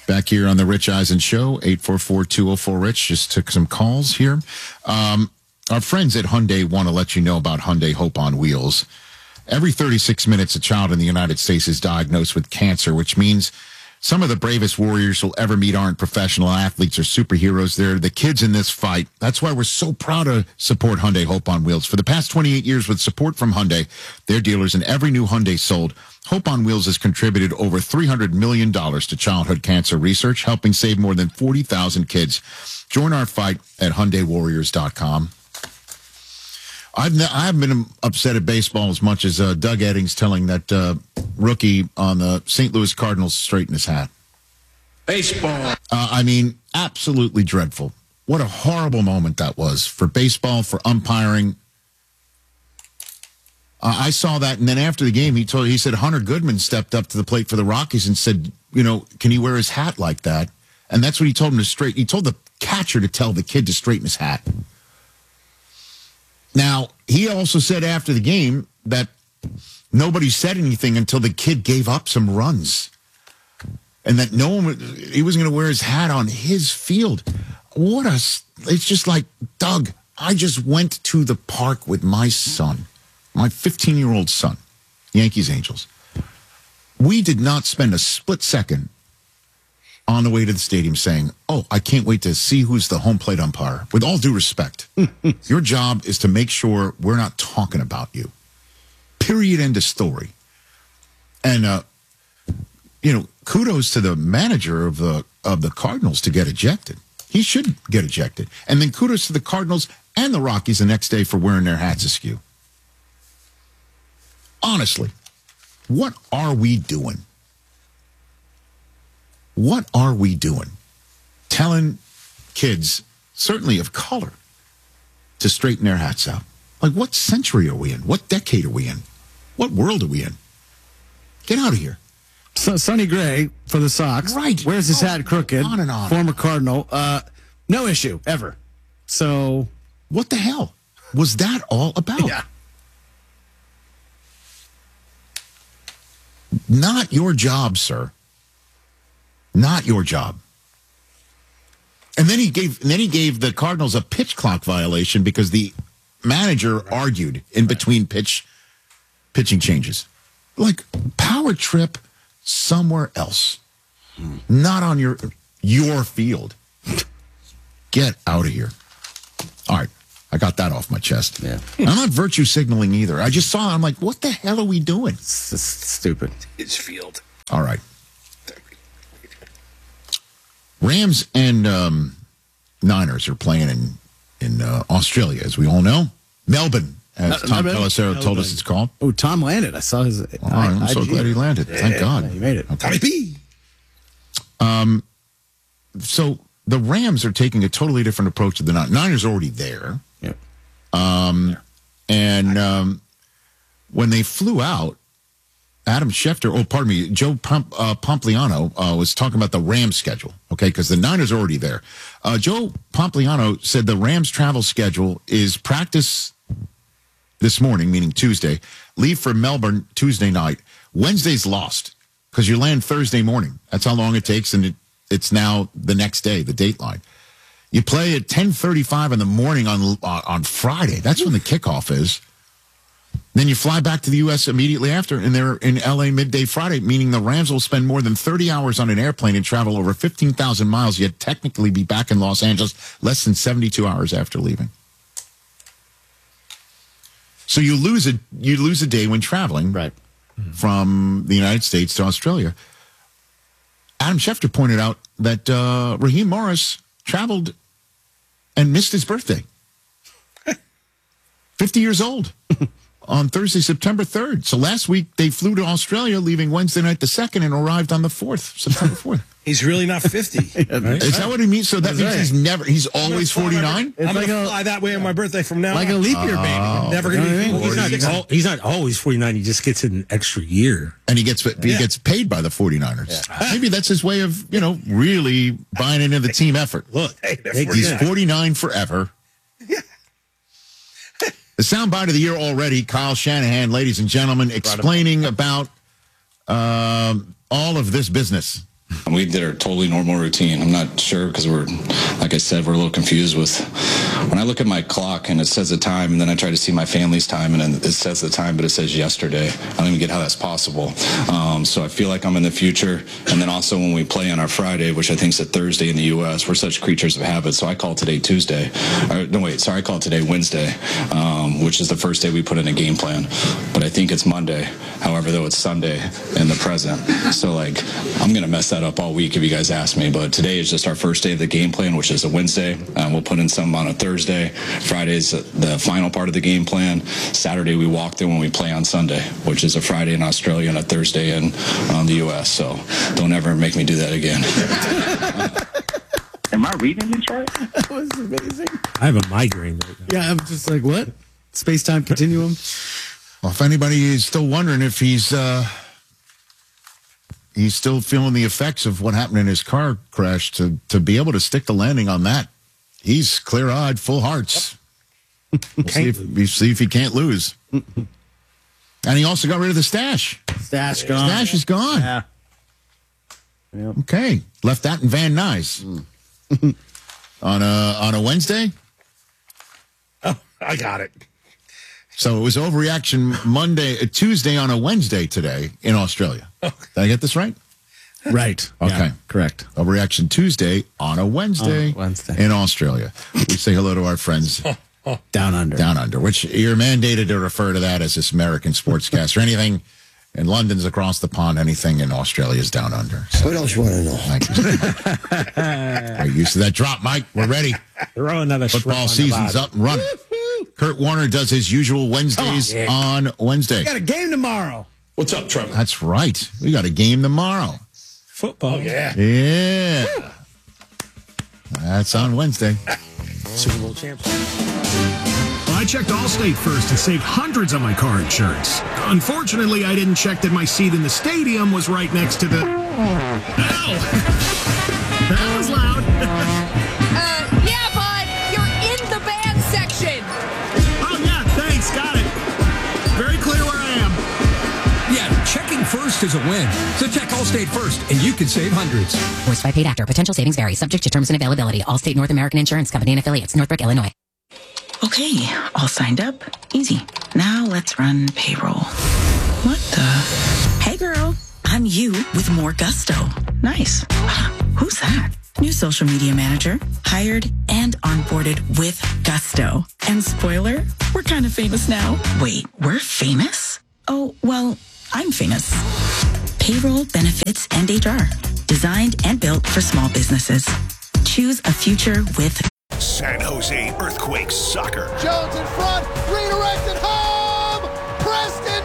Back here on the Rich Eisen Show, 844-204-RICH. Just took some calls here. Our friends at Hyundai want to let you know about Hyundai Hope on Wheels. Every 36 minutes, a child in the United States is diagnosed with cancer, which means some of the bravest warriors you'll ever meet aren't professional athletes or superheroes. They're the kids in this fight. That's why we're so proud to support Hyundai Hope on Wheels. For the past 28 years, with support from Hyundai, their dealers, and every new Hyundai sold, Hope on Wheels has contributed over $300 million to childhood cancer research, helping save more than 40,000 kids. Join our fight at HyundaiWarriors.com. I haven't been upset at baseball as much as Doug Eddings telling that rookie on the St. Louis Cardinals to straighten his hat. Baseball. I mean, absolutely dreadful. What a horrible moment that was for baseball, for umpiring. I saw that, and then after the game, he said Hunter Goodman stepped up to the plate for the Rockies and said, can he wear his hat like that? And that's what he told him to straighten. He told the catcher to tell the kid to straighten his hat. Now, he also said after the game that nobody said anything until the kid gave up some runs. And that he wasn't going to wear his hat on his field. It's just like, Doug, I just went to the park with my son, my 15-year-old son, Yankees Angels. We did not spend a split second on the way to the stadium saying, I can't wait to see who's the home plate umpire. With all due respect, your job is to make sure we're not talking about you. Period, end of story. And, kudos to the manager of the Cardinals to get ejected. He should get ejected. And then kudos to the Cardinals and the Rockies the next day for wearing their hats askew. Honestly, what are we doing? What are we doing? Telling kids, certainly of color, to straighten their hats out. Like, what century are we in? What decade are we in? What world are we in? Get out of here. So, Sonny Gray for the Sox. Right. Wears his hat crooked. On and on. Former Cardinal. No issue, ever. So. What the hell was that all about? Yeah. Not your job, sir. Not your job. And then he gave the Cardinals a pitch clock violation because the manager argued in between pitching changes. Like, power trip somewhere else. Not on your field. Get out of here. All right. I got that off my chest. Yeah. I'm not virtue signaling either. I just saw it. I'm like, what the hell are we doing? It's stupid. His field. All right. Rams and Niners are playing in Australia, as we all know. Melbourne, as Tom Pelissero told us it's called. Oh, Tom landed. I saw his. I'm so glad he landed. Thank God. Yeah, he made it. Okay. So the Rams are taking a totally different approach to the Niners are already there. Yep. And when they flew out, Adam Schefter, Joe Pompliano was talking about the Rams schedule, okay, because the Niners are already there. Joe Pompliano said the Rams travel schedule is practice this morning, meaning Tuesday, leave for Melbourne Tuesday night. Wednesday's lost because you land Thursday morning. That's how long it takes, and it's now the next day, the dateline. You play at 10:35 in the morning on Friday. That's when the kickoff is. Then you fly back to the U.S. immediately after, and they're in L.A. midday Friday, meaning the Rams will spend more than 30 hours on an airplane and travel over 15,000 miles, yet technically be back in Los Angeles less than 72 hours after leaving. So you lose a day when traveling from the United States to Australia. Adam Schefter pointed out that Raheem Morris traveled and missed his birthday. 50 years old. On Thursday, September 3rd. So last week, they flew to Australia, leaving Wednesday night the 2nd, and arrived on the 4th, September 4th. He's really not 50. Right? Is that what he means? So that means he's always 49? I'm going to fly that way on my birthday from now like on. a leap year baby. Never going to be He's not always 49. He just gets an extra year. And he gets paid by the 49ers. Yeah. Maybe that's his way of, really buying into the team effort. Look, he's 49 forever. Yeah. The soundbite of the year already, Kyle Shanahan, ladies and gentlemen, explaining about all of this business. We did our totally normal routine. I'm not sure because like I said, we're a little confused with when I look at my clock and it says the time, and then I try to see my family's time and then it says the time, but it says yesterday. I don't even get how that's possible. So I feel like I'm in the future. And then also when we play on our Friday, which I think is a Thursday in the U.S., we're such creatures of habit. So I call today Tuesday. I call today Wednesday, which is the first day we put in a game plan. But I think it's Monday. However, though, it's Sunday in the present. So, like, I'm going to mess that up all week if you guys ask me. But today is just our first day of the game plan, which is a Wednesday. We'll put in some on a Thursday. Friday's the final part of the game plan. Saturday, we walk in when we play on Sunday, which is a Friday in Australia and a Thursday in the U.S. So don't ever make me do that again. Am I reading the chart? That was amazing. I have a migraine right now. Yeah, I'm just like, what? Space-time continuum? Well, if anybody is still wondering if he's still feeling the effects of what happened in his car crash, to be able to stick the landing on that, he's clear-eyed, full hearts. We'll see if he can't lose. And he also got rid of the stash. Stash gone. Stash is gone. Yeah. Yep. Okay. Left that in Van Nuys. on a Wednesday? Oh, I got it. So it was overreaction Tuesday on a Wednesday today in Australia. Did I get this right? Right. Okay. Yeah, correct. Overreaction Tuesday on a Wednesday, in Australia. We say hello to our friends Down Under. Down Under, which you're mandated to refer to that as this American sportscaster. Anything in London's across the pond, anything in Australia is Down Under. So, what else you want to know? Thank you. We're used to that drop, Mike. We're ready. Throw another football season's up and running. Kurt Warner does his usual Wednesdays on Wednesday. We got a game tomorrow. What's up, Trevor? That's right. We got a game tomorrow. Football. Oh, yeah. Yeah. That's on Wednesday. Super Bowl champs. Well, I checked Allstate first and saved hundreds on my car insurance. Unfortunately, I didn't check that my seat in the stadium was right next to the... Ow! That was loud. Yeah, bud. You're in the band section. Oh, yeah, thanks. Got it. Very clear where I am. Yeah, checking first is a win. So check Allstate first, and you can save hundreds. Voiced by paid actor. Potential savings vary. Subject to terms and availability. Allstate North American Insurance Company and affiliates. Northbrook, Illinois. Okay, all signed up. Easy. Now let's run payroll. What the? Hey, girl. I'm you with more gusto. Nice. Who's that? New social media manager. Hired and onboarded with gusto. And spoiler, we're kind of famous now. Wait, we're famous? Oh, well, I'm famous. Payroll, benefits, and HR. Designed and built for small businesses. Choose a future with San Jose Earthquakes Soccer. Jones in front, redirected home! Preston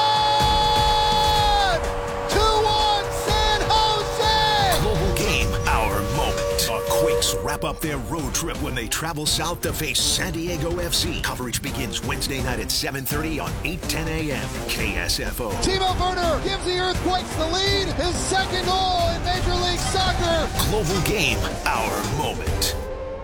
John! 2-1 San Jose! Global game, our moment. The Quakes wrap up their road trip when they travel south to face San Diego FC. Coverage begins Wednesday night at 7:30 on 8:10 a.m. KSFO. Timo Werner gives the Earthquakes the lead. His second goal in Major League Soccer. Global game, our moment.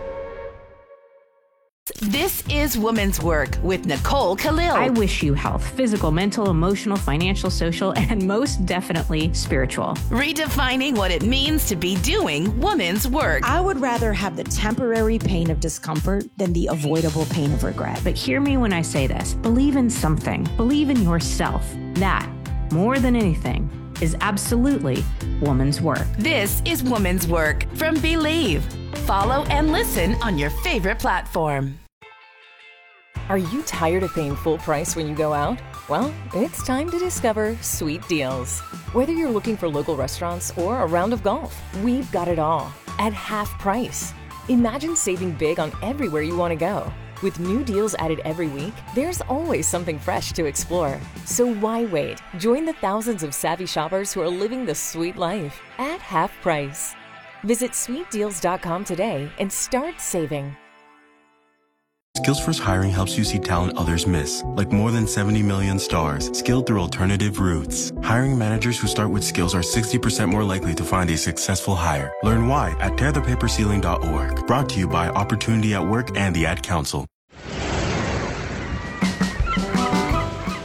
This is Women's Work with Nicole Khalil. I wish you health, physical, mental, emotional, financial, social, and most definitely spiritual. Redefining what it means to be doing women's work. I would rather have the temporary pain of discomfort than the avoidable pain of regret. But hear me when I say this. Believe in something. Believe in yourself. That, more than anything, is absolutely woman's work. This is Woman's Work from Believe. Follow and listen on your favorite platform. Are you tired of paying full price when you go out? Well, it's time to discover Sweet Deals. Whether you're looking for local restaurants or a round of golf, we've got it all at half price. Imagine saving big on everywhere you want to go. With new deals added every week, there's always something fresh to explore. So why wait? Join the thousands of savvy shoppers who are living the sweet life at half price. Visit sweetdeals.com today and start saving. Skills First Hiring helps you see talent others miss, like more than 70 million stars, skilled through alternative routes. Hiring managers who start with skills are 60% more likely to find a successful hire. Learn why at tearthepaperceiling.org. Brought to you by Opportunity at Work and the Ad Council.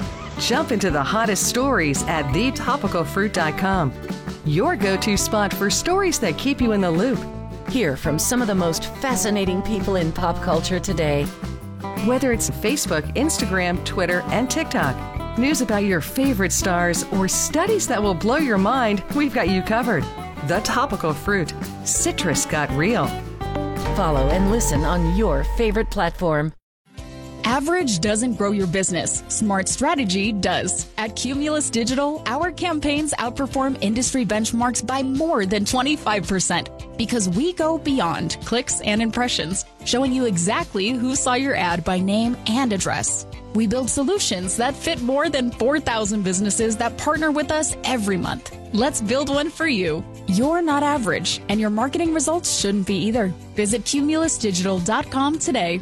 Jump into the hottest stories at thetopicalfruit.com. Your go-to spot for stories that keep you in the loop. Hear from some of the most fascinating people in pop culture today. Whether it's Facebook, Instagram, Twitter, and TikTok, news about your favorite stars, or studies that will blow your mind, we've got you covered. The Topical Fruit. Citrus got real. Follow and listen on your favorite platform. Average doesn't grow your business. Smart strategy does. At Cumulus Digital, our campaigns outperform industry benchmarks by more than 25% because we go beyond clicks and impressions, showing you exactly who saw your ad by name and address. We build solutions that fit more than 4,000 businesses that partner with us every month. Let's build one for you. You're not average, and your marketing results shouldn't be either. Visit cumulusdigital.com today.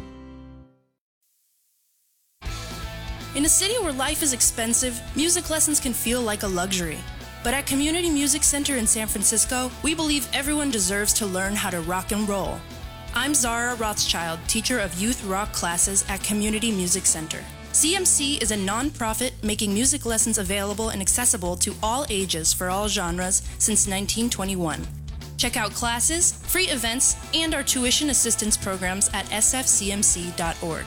In a city where life is expensive, music lessons can feel like a luxury. But at Community Music Center in San Francisco, we believe everyone deserves to learn how to rock and roll. I'm Zara Rothschild, teacher of youth rock classes at Community Music Center. CMC is a nonprofit making music lessons available and accessible to all ages for all genres since 1921. Check out classes, free events, and our tuition assistance programs at sfcmc.org.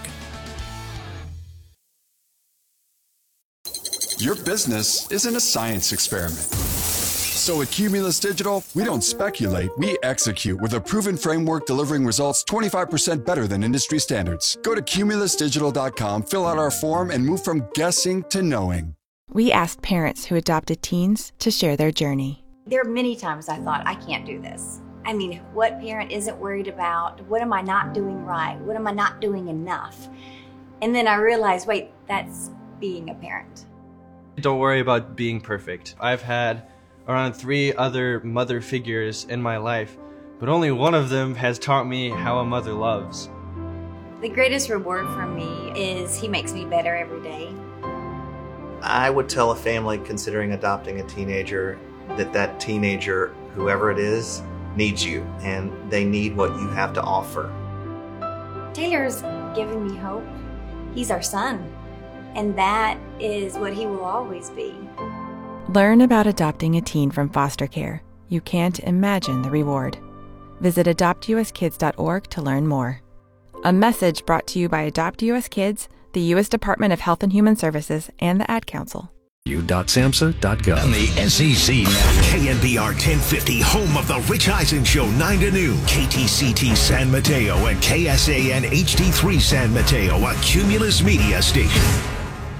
Your business isn't a science experiment. So at Cumulus Digital, we don't speculate, we execute with a proven framework delivering results 25% better than industry standards. Go to cumulusdigital.com, fill out our form, and move from guessing to knowing. We asked parents who adopted teens to share their journey. There are many times I thought, I can't do this. I mean, what parent isn't worried about? What am I not doing right? What am I not doing enough? And then I realized, wait, that's being a parent. Don't worry about being perfect. I've had around 3 other mother figures in my life, but only one of them has taught me how a mother loves. The greatest reward for me is he makes me better every day. I would tell a family considering adopting a teenager that teenager, whoever it is, needs you, and they need what you have to offer. Taylor's giving me hope. He's our son. And that is what he will always be. Learn about adopting a teen from foster care. You can't imagine the reward. Visit adoptuskids.org to learn more. A message brought to you by Adopt US Kids, the U.S. Department of Health and Human Services, and the Ad Council. U.SAMHSA.gov. On the SEC Network. KNBR 1050, home of the Rich Eisen Show, 9 to noon. KTCT San Mateo and KSAN HD3 San Mateo, a Cumulus Media station.